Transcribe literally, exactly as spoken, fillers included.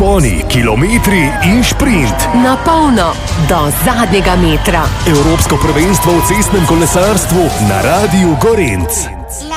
razponi, kilometri in šprint. Na polno, do zadnjega metra. Evropsko prvenstvo v cestnem kolesarstvu na Radiu Gorenc.